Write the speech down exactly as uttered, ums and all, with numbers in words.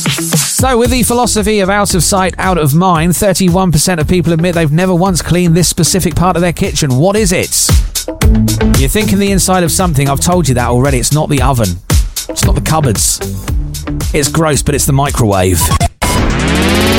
So, with the philosophy of out of sight, out of mind, thirty-one percent of people admit they've never once cleaned this specific part of their kitchen. What is it? You're thinking the inside of something. I've told you that already. It's not the oven. It's not the cupboards. It's gross, but it's the microwave.